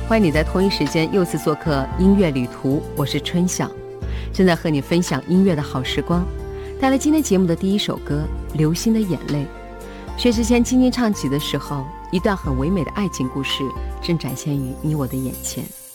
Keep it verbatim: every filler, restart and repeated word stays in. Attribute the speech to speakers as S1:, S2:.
S1: 欢迎你在同一时间又次做客音乐旅途，我是春晓，正在和你分享音乐的好时光，带来今天节目的第一首歌《流星的眼泪》。薛之谦轻轻唱起的时候，一段很唯美的爱情故事正展现于你我的眼前。